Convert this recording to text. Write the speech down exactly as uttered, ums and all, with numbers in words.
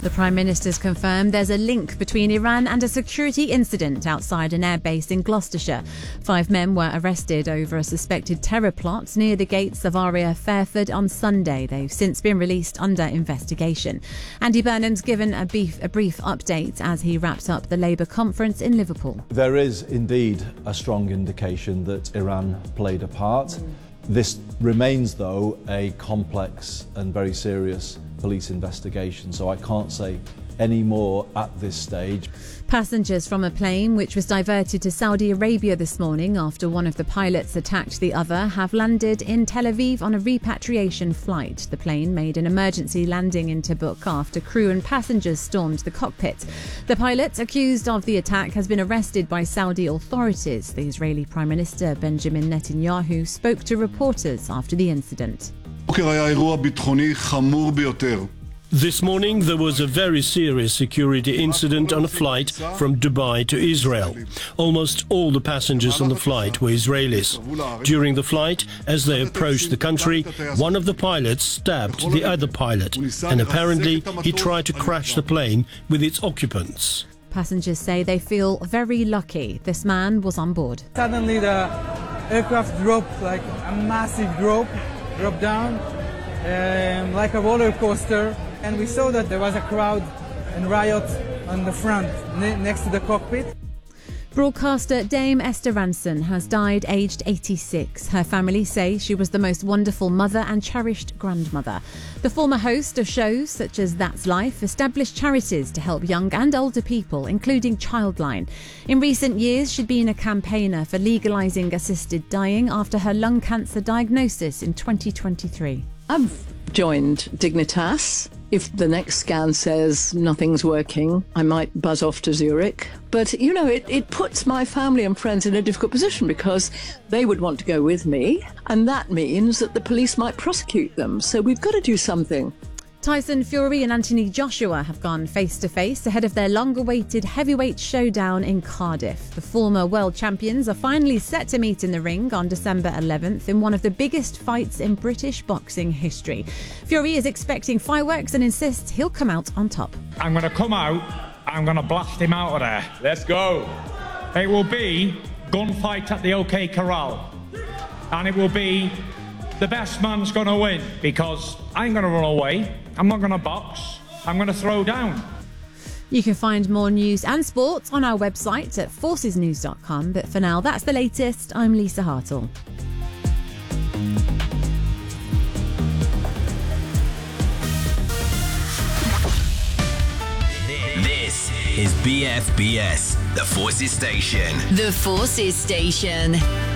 The Prime Minister's confirmed there's a link between Iran and a security incident outside an airbase in Gloucestershire. Five men were arrested over a suspected terror plot near the gates of Aria Fairford on Sunday. They've since been released under investigation. Andy Burnham's given a brief, a brief update as he wraps up the Labour conference in Liverpool. There is indeed a strong indication that Iran played a part. This remains, though, a complex and very serious police investigation, so I can't say any more at this stage. Passengers from a plane which was diverted to Saudi Arabia this morning after one of the pilots attacked the other have landed in Tel Aviv on a repatriation flight. The plane made an emergency landing in Tabuk after crew and passengers stormed the cockpit. The pilot accused of the attack has been arrested by Saudi authorities. The Israeli Prime Minister Benjamin Netanyahu spoke to reporters after the incident. This morning there was a very serious security incident on a flight from Dubai to Israel. Almost all the passengers on the flight were Israelis. During the flight, as they approached the country, one of the pilots stabbed the other pilot, and apparently he tried to crash the plane with its occupants. Passengers say they feel very lucky this man was on board. Suddenly the aircraft dropped, like a massive drop, dropped down, um, like a roller coaster. And we saw that there was a crowd and riot on the front, ne- next to the cockpit. Broadcaster Dame Esther Ranson has died aged eighty-six. Her family say she was the most wonderful mother and cherished grandmother. The former host of shows such as That's Life established charities to help young and older people, including Childline. In recent years, she'd been a campaigner for legalising assisted dying after her lung cancer diagnosis in twenty twenty-three. I've joined Dignitas. If the next scan says nothing's working, I might buzz off to Zurich. But, you know, it, it puts my family and friends in a difficult position because they would want to go with me, and that means that the police might prosecute them. So we've got to do something. Tyson Fury and Anthony Joshua have gone face-to-face ahead of their long-awaited heavyweight showdown in Cardiff. The former world champions are finally set to meet in the ring on December eleventh in one of the biggest fights in British boxing history. Fury is expecting fireworks and insists he'll come out on top. I'm going to come out, I'm going to blast him out of there. Let's go. It will be gunfight at the OK Corral. And it will be the best man's going to win, because I ain't going to run away. I'm not going to box. I'm going to throw down. You can find more news and sports on our website at forces news dot com. But for now, that's the latest. I'm Lisa Hartle. This is B F B S, the Forces Station. The Forces Station.